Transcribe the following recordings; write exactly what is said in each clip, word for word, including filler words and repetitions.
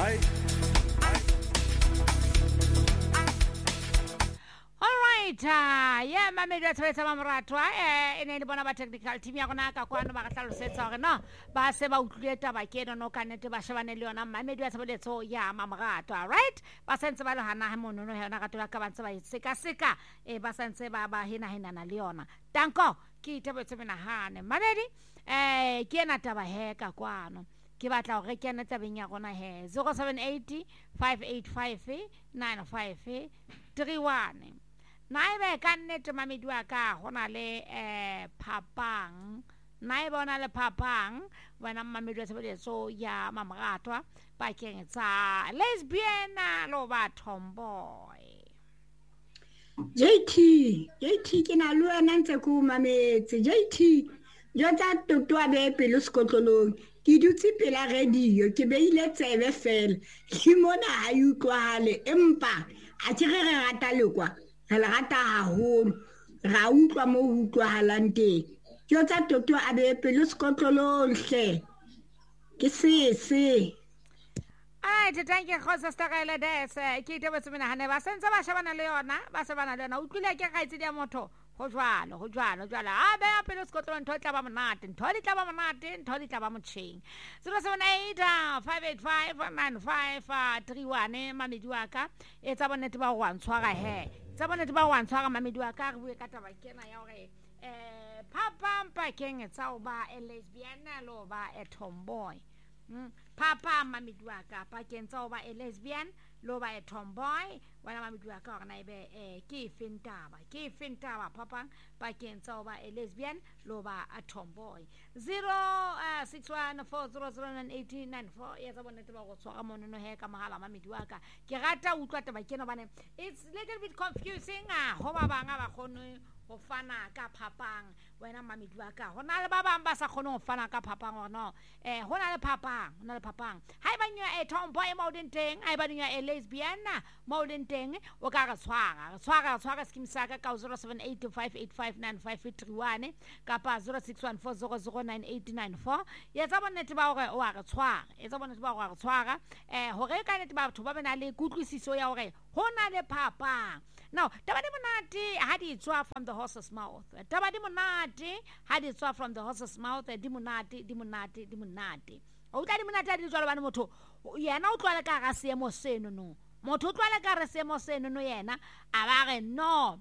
Ta ya mamedi wa tshebetsa ba moratwa eh ene le bona ba technical team ya gona ka kwano ba ka tlalosetsa gore no ba se ba utlwile taba ke no ka nete ba shebane le yona mamedi wa tshebeletso ya mamoratwa right ba sentse ba le hana ha monono he yona ka tola ka ba ntse ba seka seka e ba sentse ba ba hena hena le yona tanko ke itebetse menahane mamedi eh ke ena taba he ka kwano ke batla gore ke ena tabeng ya gona he zero seven eight five eight five nine five three one Naibe ka nnete mamedi wa ka gona le eh phapang naibe ona le phapang wena mamedi wa tshebeletso ya mamoratwa ba keng tsa lesbian lo ba tomboy J T J T ke na lo ena ntse ko mametse J T yo tsa totwa be pelo skotlolong ke dutse pela radio ke beile tsebe fela ke mona ha utlwahale empa a tsere re rata lekwa re rata haholo ra utlwa mo utlwahalang teng yo tsa toto a be pelo skotlolong hle ke se se ai te tanke khosa stagela dese ke te botse mena hane ba sentse ba shebana le yona ba shebana le yona utlwile ke gaitse dia motho go jwalo go jwalo jwala a be a pelo skotlolong ntho tla ba monate ntho di tla ba monate ntho di tla ba motšheng zero seven eight five eight five nine five three one mamedi wa ka e tsa bonete ba go antshwara he tsa bonete ba go antshwara mamedi wa ka re bue ka taba kena ya gore eh papa mpa keng tsa o ba a lesbian lo ba a tomboy Mm. Papa mamedi wa ka pa kentsa o ba a lesbian lo ba a tomboy wena mamedi wa ka gona ibe eh ke fentaba ke fentaba papa pa kentsa o ba a lesbian lo ba a tomboy zero six one four zero zero nine eight nine four ya tsa bonete ba go tswa monono he ka mahala mamedi wa ka ke rata utlwa taba kena bane it's little bit confusing ah ho ba banga ba khone go fana ka phapang wena mamedi wa ka hona le ba bang ba sa khone go fana ka phapang no eh hona le phapang hona le phapang ha ba nya e tomboy mo dinteng ha ba nya e lesbian mo dinteng o ka ga tshwara tshwara tshwara skim sa ka ka zero seven eight five eight five nine five three one ka pa zero six one four zero zero nine eight nine four ya tsa bonete ba gore o a re tshwara e tsa bonete ba gore tshwara eh hore ka nete ba batho ba bena le kutlwisiso ya gore hona le phapang now taba di monate ha di tswa from the horse's mouth taba di monate ha di tswa from the horse's mouth di monate di monate di monate o tla di monate di tswa le bana motho yena o tlwala ka ga seemo seno no motho o tlwala ka re seemo seno no yena a ba re no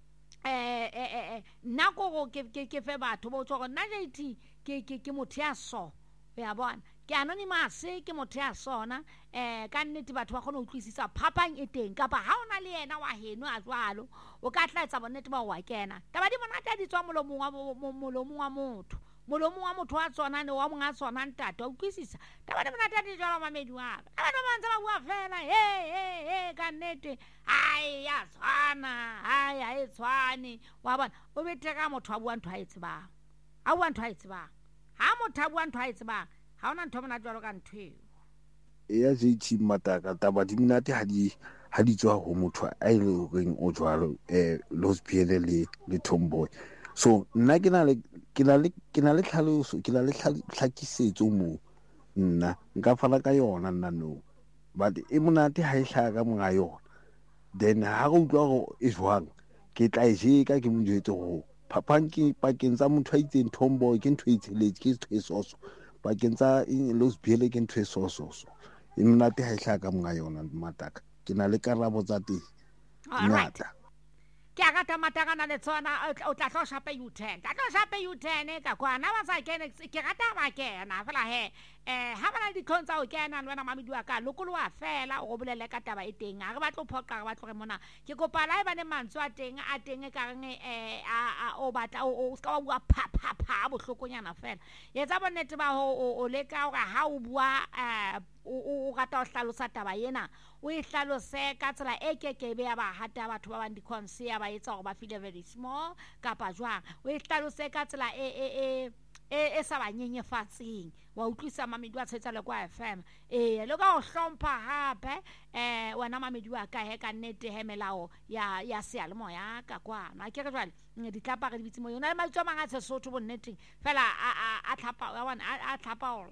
eh eh eh nna go ke ke fe batho bo tswa go nna jeti ke ke ke motho ya so ya bona ke anonymous ke motho ya sona eh ka nnete batho ba gone utlwisisa phapang e teng kapa ha ona le yena wa heno a jwalo o ka tlatsa bonete ba wa kena taba di monate di tswa molomong wa molomong wa motho molomong wa motho wa tsona ne wa monga tsona ntate o utlwisisa taba di monate di jwalo mamedi wa ka ba ba ntse ba bua fela he he he ka nnete ai ya tswana ai ai tswane wa bona o beteka motho wa bua ntho a itseba a bua ntho a itseba ha motho a bua ntho a itseba ha ona ntho mona jwalo ka nthweo ya J T mataka taba di minate ha di ha di tswa ho motho a ile reng o jwalo eh lesbian le le tomboy so nna ke na le ke na le ke na le tlhaloso ke na le tlhakisetso mo nna nka fana ka yona nna no but e monate ha e hlaga monga yona then ha go utlwa go e jwang ke tla e jeka ke mo jwetse go phapang ke pakeng tsa motho a itseng tomboy ke ntho e tsheletse ke ntho e soso pakeng tsa lesbian ke ntho e soso e monate ha e hlaga monga yona mataka ke na le karabo tsa teng ngata ke a rata mataka na le tsona o tla tlo shape U ten tla tlo shape U ten ka kwana ba sa kene ke rata ba kena fela he eh ha bana di tlhontsa o kena le wena mamedi wa ka lokolo wa fela o go bolele ka taba e teng a re ba tlo phoqa re ba tlo re mona ke kopa la e bane mantswe a teng a teng ka reng eh a o batla o ska wa bua pha pha pha bohlokonyana fela yetsa bonnete ba o o leka gore ha o bua eh o rata o hlalosa taba yena o e hlalose ka tsela e kekebe ya ba hata batho ba bang di consider ba etsa gore ba feel very small kapa jwang o e hlalose ka tsela e e e e sa ba nyenyefatsing wa utlwisa mamedi wa tsetsa le kwa F M eh le ka o hlompha hape eh wena mamedi wa ka he ka nnete he melao ya ya sia le moya ka kwana ke re jwale di tlapa re di bitse mo yona le matso manga tse sotho bonneteng fela a a tlhapa wa a tlhapa ola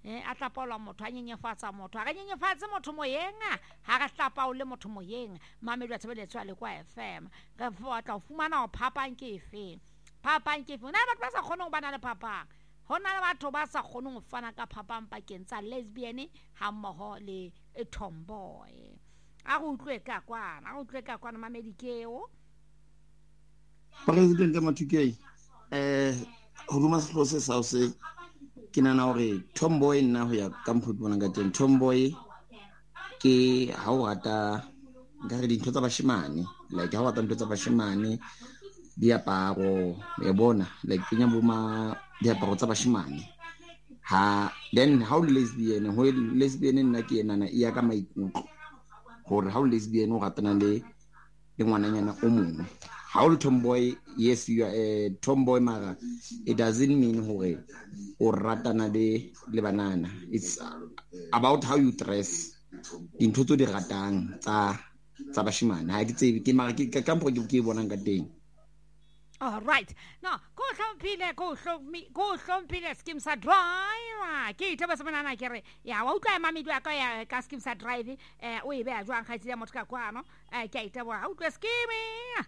eh a tlapaola motho a nyenyefatsa motho a ga nyenyefatse motho moyeng ha ga tlapaole motho moyeng mamedi wa tshebeletso a le kwa F M ga fotla o fumana o phapang ke efe phapang ke efe na batho ba sa kgone go bana le phapang hona le batho ba sa kgone go fana ka phapang pakeng tsa lesbian ha mmoho le tomboy a go utlwe ka kwana a go utlwe ka kwana mamedi keo President Matukei eh ho duma selo se sa se ke nana hore tomboy nna ho ya ka mpho bona ka teng tomboy ke ha o rata ga re dintho tsa bashimane like ha o rata dintho tsa bashimane diaparo e bona like ke nya boma diaparo tsa bashimane ha then how lesbian ho lesbian nna ke nana ia ka maikutlo hore how lesbian o ratana le le ngwananyana o mongwe. How tomboy, yes, you are a tomboy mara. It doesn't mean hore or ratana de le banana. It's about how you dress. In toto de ratang tsa tsa bashimane. Ha ke tsebe ke mara ke ka kampo ke ke bona ka teng. All right. No, go hlompile go hlomi go hlompile skim sa drive. Ke ite ba semana ke re ya wa utlwa mami dwa ka ya ka skim sa drive eh o e be a jwang ga tsia motho ka kwano eh ke ite ba utlwa skimi.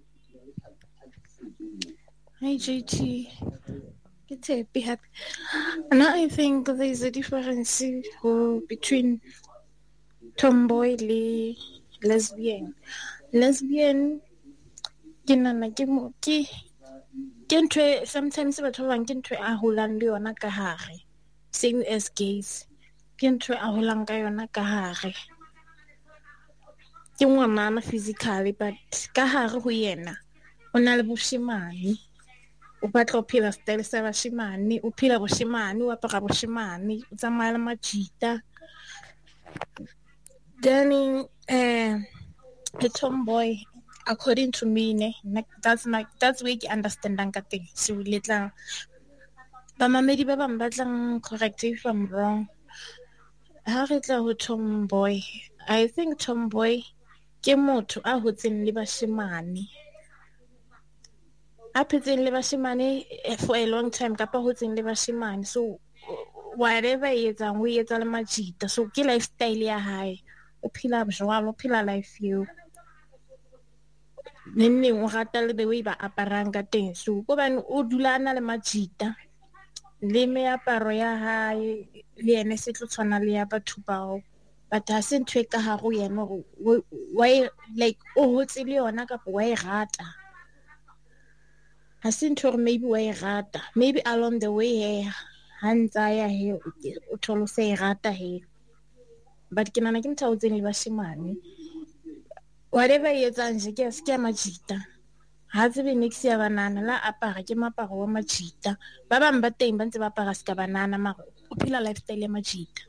Hi J T, it's happy happy. And I think there's a difference uh, between tomboy and lesbian. Lesbian, kinana kimo ki kentwe sometimes batho ba kentwe a holang le yona ka hare. Same as gays. Kentwe a holang ka yona ka hare. Ke ngwana physically but ka hare ho yena ona le boshimane o batla o phela style sa bashimane o phela boshimane o apara boshimane o tsamaya le majita then eh the tomboy according to me ne that's like that's way I understand ka thing so litla ba mamedi ba bang batlang correct if I'm wrong ha re tla ho tomboy I think tomboy ke motho a hotseng le bashimane a phetseng le bashimane for a long time kapa hotseng le bashimane so whatever e etsang o etsa le majita so ke lifestyle ya hae o phela jwalo o phela life you nenne o rata le the way ba aparang ka teng so go bana o dulana le majita le meaparo ya hae le ene se tlo tshwana le ya batho bao but ha se ntwe ka ha go yena why like o hotse le yona ka wa e rata ha se ntwe maybe wa e rata maybe along the way he hantsa ya he o tholo se e rata he but ke nana ke mtha o tseng le bashimane whatever e etsang je ke se ke majita ha tsebe next ya banana la apara ke maparo wa majita ba bang ba teng ba ntse ba apara ska banana mara o phela lifestyle ya majita.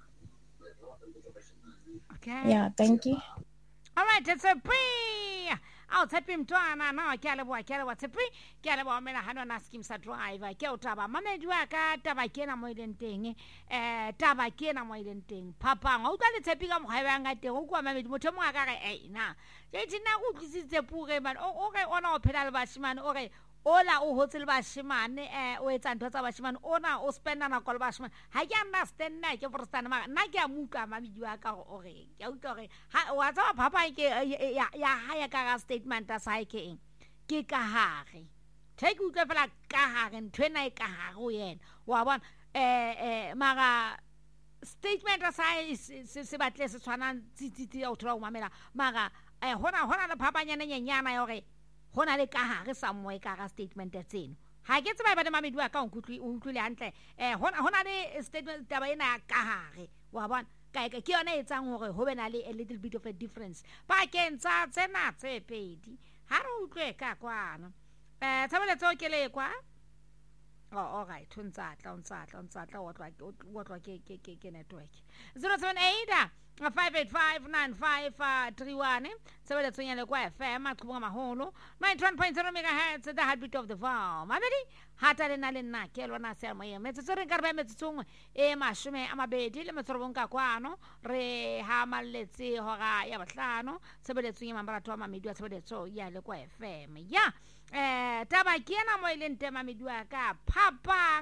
Okay. Yeah, thank you. All right, it's a pre. I'll tap him to ana na ke le bua ke le what's a pre ke le bua mena hano na skim sa driver ke o taba mamedi wa ka taba ke na mo ileng teng eh taba ke na mo ileng teng papa o tla le tshepi ka moghae ba nga teng o kwa mamedi motho mo ga ga eh na ke tsina go tlisitse pure man o re ona o phela le bashimane o re ola o hotse le bashimane eh o etsa ntho tsa bashimane ona o spenda na kwa le bashimane ha ke understand na ke forstana ma na ke a muka mamedi wa ka o re ke utlwa re ha wa tsa papa ke ya ya ha ya ka statement a sa ke ke ka hare take utlwa fela ka hare ntwena e ka hare o yena wa bona eh eh mara statement a sa se batle se tshwana tsitsi o thola o mamela mara eh hona hona le phapanyana nyenyana yo re hona le ka hare somewhere ka ga statement tseno ha ke tseba ba le mamedi wa ka o nkutlwi o utlwile hantle eh hona hona le statement taba ena ka hare wa bona ka ke ke yona e tsang hore ho be na le a little bit of a difference ba ke ntsa tsena tse pedi ha re utlwe ka kwana eh tsabele tso ke le kwa oh all right tsa tla tsa tla tsa tla wa tla wa tla ke ke ke network zero seven eight five eight five nine five three one tsebele tsonya le kwa F M a qhubunga maholo ninety-one point zero megahertz the heartbeat of the farm mamedi hata le na le nna ke lona se mo yeme tse re nkarba metsi tsongwe e mashome a mabedi le metsorobong ka kwano re ha maletse hora ya bahlano tsebele tsonya mambarato wa mamedi wa tsebele tso ya le kwa F M ya eh taba ke na mo ile ntema mamedi wa ka phapang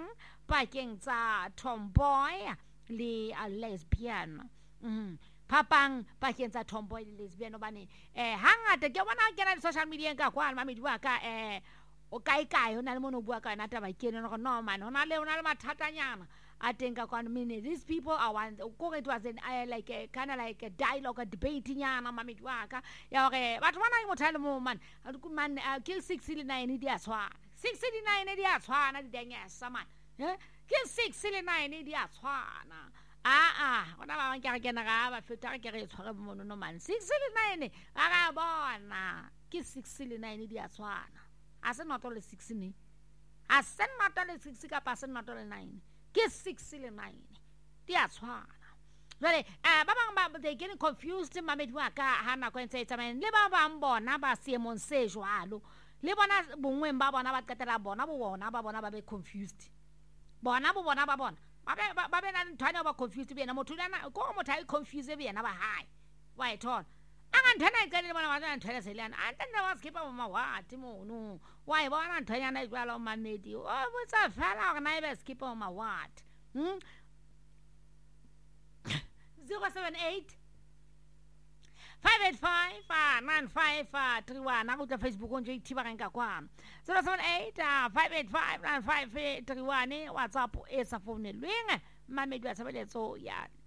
pakeng tsa tomboy le uh, lesbian mm. Phapang pakeng tsa tomboy le lesbian hobane eh hangata ke bona ke na di social media ka kwa mamedi wa ka eh o kae kae o na le mono bua ka na taba ke no no man ona le ona le mathatanyana I think I can mean these people are one go it was an uh, like a kind of like a dialogue a debate nyana mamedi wa ka ya hore batho bana mo thale mo man man ke sixty-nine di a tshwana sixty-nine di a tshwana di danyesa man eh ke sixty-nine di a tshwana ah ah ona ba bang ke ke na ga ba feta ke re tshware mono no man sixty-nine ga ga bona ke sixty-nine di a tshwana a se not all sixty a se not all sixty ka pa se not all nine ke sixty-nine di a tshwana jale eh ba bang ba they getting confused mamedi wa ka ha na go ntse tsamane le ba bang bona ba seemong se jwalo le bona bongweng ba bona ba qetela bona bo bona ba bona ba be confused bona bo bona ba bona ba be ba be na nthwana ba confused be na motho lana go motho ai confused be na ba hai wa ithona anga nthana ikale le bona ba na nthwana selana anta nna wa skipa mo mawati mo no wa e bona nthwana jwalo mamedi o botsa fela gore na e be skipa mo mawati hm zero seven eight five eight five nine five three one go tla Facebook on J T ba renka kwa zero seven eight five eight five nine five three one WhatsApp e sa phone lweng mamedi wa tshebeletso ya